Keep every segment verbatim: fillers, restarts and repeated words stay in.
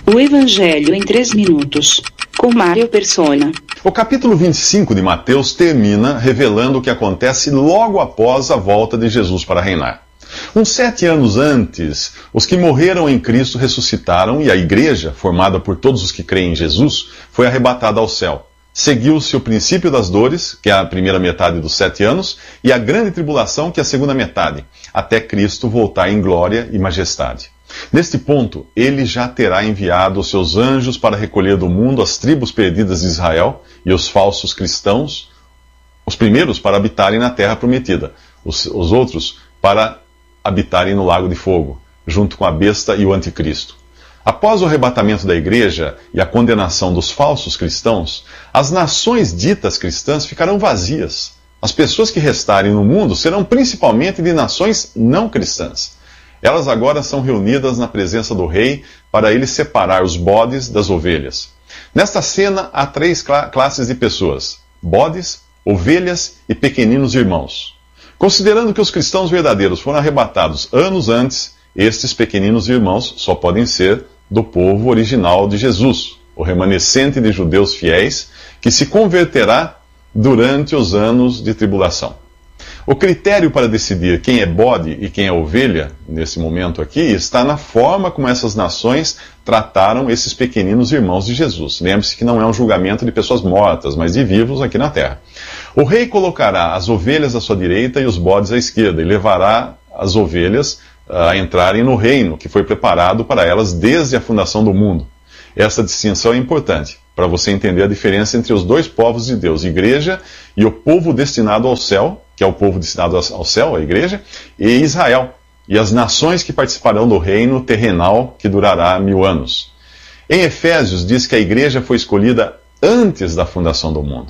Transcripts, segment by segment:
O Evangelho em três minutos, com Mário Persona. O capítulo vinte e cinco de Mateus termina revelando o que acontece logo após a volta de Jesus para reinar. Uns sete anos antes, os que morreram em Cristo ressuscitaram e a igreja, formada por todos os que creem em Jesus, foi arrebatada ao céu. Seguiu-se o princípio das dores, que é a primeira metade dos sete anos, e a grande tribulação, que é a segunda metade, até Cristo voltar em glória e majestade. Neste ponto, ele já terá enviado os seus anjos para recolher do mundo as tribos perdidas de Israel e os falsos cristãos, os primeiros para habitarem na terra prometida, os, os outros para habitarem no lago de fogo, junto com a besta e o anticristo. Após o arrebatamento da igreja e a condenação dos falsos cristãos, as nações ditas cristãs ficarão vazias. As pessoas que restarem no mundo serão principalmente de nações não cristãs. Elas agora são reunidas na presença do rei para ele separar os bodes das ovelhas. Nesta cena há três cla- classes de pessoas: bodes, ovelhas e pequeninos irmãos. Considerando que os cristãos verdadeiros foram arrebatados anos antes, estes pequeninos irmãos só podem ser do povo original de Jesus, o remanescente de judeus fiéis, que se converterá durante os anos de tribulação. O critério para decidir quem é bode e quem é ovelha, nesse momento aqui, está na forma como essas nações trataram esses pequeninos irmãos de Jesus. Lembre-se que não é um julgamento de pessoas mortas, mas de vivos aqui na terra. O rei colocará as ovelhas à sua direita e os bodes à esquerda, e levará as ovelhas a entrarem no reino que foi preparado para elas desde a fundação do mundo. Essa distinção é importante para você entender a diferença entre os dois povos de Deus, igreja, e o povo destinado ao céu, que é o povo destinado ao céu, a igreja, e Israel, e as nações que participarão do reino terrenal que durará mil anos. Em Efésios diz que a igreja foi escolhida antes da fundação do mundo.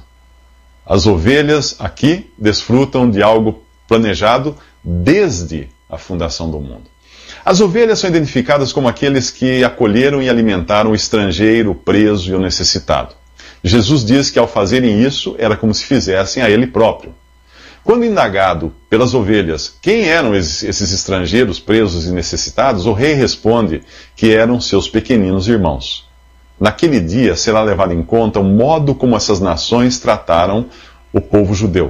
As ovelhas aqui desfrutam de algo planejado desde a fundação do mundo. As ovelhas são identificadas como aqueles que acolheram e alimentaram o estrangeiro, o preso e o necessitado. Jesus diz que ao fazerem isso, era como se fizessem a ele próprio. Quando indagado pelas ovelhas quem eram esses estrangeiros, presos e necessitados, o rei responde que eram seus pequeninos irmãos. Naquele dia será levado em conta o modo como essas nações trataram o povo judeu.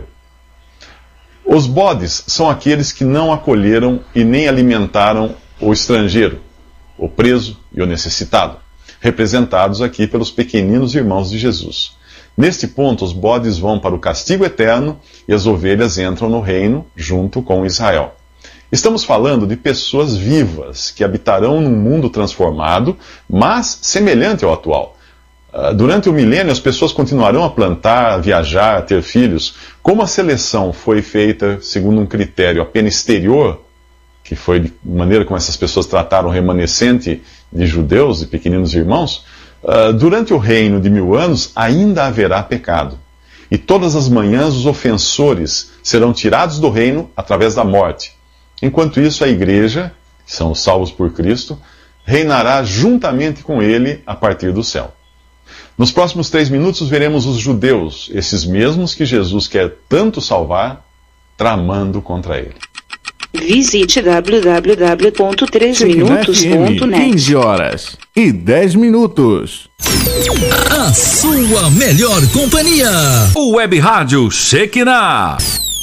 Os bodes são aqueles que não acolheram e nem alimentaram o estrangeiro, o preso e o necessitado, representados aqui pelos pequeninos irmãos de Jesus. Neste ponto, os bodes vão para o castigo eterno e as ovelhas entram no reino junto com Israel. Estamos falando de pessoas vivas que habitarão num mundo transformado, mas semelhante ao atual. Durante o milênio, as pessoas continuarão a plantar, a viajar, a ter filhos. Como a seleção foi feita segundo um critério apenas exterior, que foi de maneira como essas pessoas trataram o remanescente de judeus e pequeninos irmãos, durante o reino de mil anos ainda haverá pecado. E todas as manhãs os ofensores serão tirados do reino através da morte. Enquanto isso, a igreja, que são os salvos por Cristo, reinará juntamente com ele a partir do céu. Nos próximos três minutos veremos os judeus, esses mesmos que Jesus quer tanto salvar, tramando contra ele. Visite w w w ponto três minutos ponto net. quinze horas e dez minutos. A sua melhor companhia. O Web Rádio Shekinah.